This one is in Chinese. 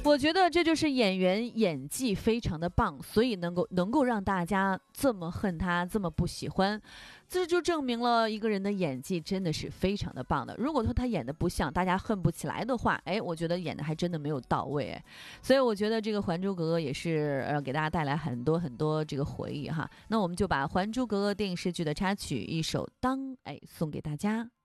我觉得这就是演员演技非常的棒，所以能够让大家这么恨他，这么不喜欢，这就证明了一个人的演技真的是非常的棒的。如果说他演的不像，大家恨不起来的话，我觉得演的还真的没有到位。所以我觉得这个《还珠格格》也是给大家带来很多很多这个回忆哈。那我们就把《还珠格格》电视剧的插曲一首《当》送给大家。